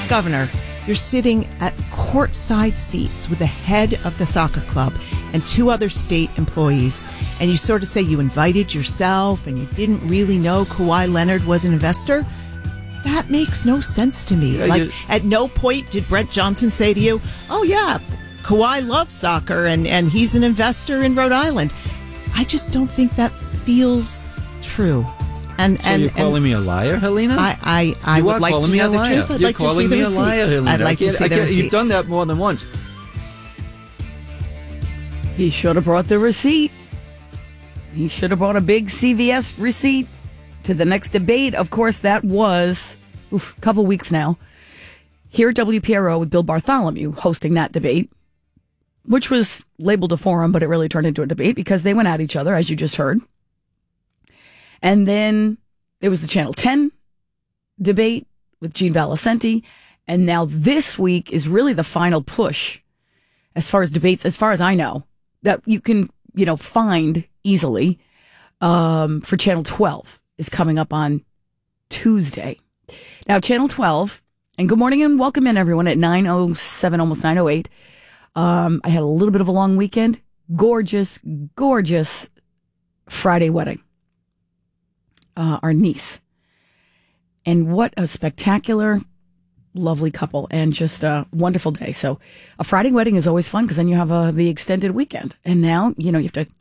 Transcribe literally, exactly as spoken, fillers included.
governor, you're sitting at courtside seats with the head of the soccer club and two other state employees, and you sort of say you invited yourself and you didn't really know Kawhi Leonard was an investor. That makes no sense to me. Yeah, like, you, at no point did Brent Johnson say to you, oh, yeah, Kawhi loves soccer and, and he's an investor in Rhode Island. I just don't think that feels true. And, so and, you're calling and me a liar, Helena? I, I, I you would are like calling to me know a the liar. truth. I'd you're like calling to see me the a receipts. liar, Helena. I'd like I to see I the receipts. You've done that more than once. He should have brought the receipt. He should have brought a big C V S receipt to the next debate. Of course, that was oof, a couple weeks now. Here at W P R O with Bill Bartholomew hosting that debate, which was labeled a forum, but it really turned into a debate because they went at each other, as you just heard. And then there was the Channel ten debate with Gene Valicenti. And now this week is really the final push as far as debates, as far as I know, that you can, you know, find easily um, for Channel twelve is coming up on Tuesday. Now, Channel twelve, and good morning and welcome in, everyone, at nine oh seven, almost nine oh eight. Um, I had a little bit of a long weekend. Gorgeous, gorgeous Friday wedding. Uh, our niece. And what a spectacular, lovely couple, and just a wonderful day. So a Friday wedding is always fun because then you have uh, the extended weekend. And now, you know, you have to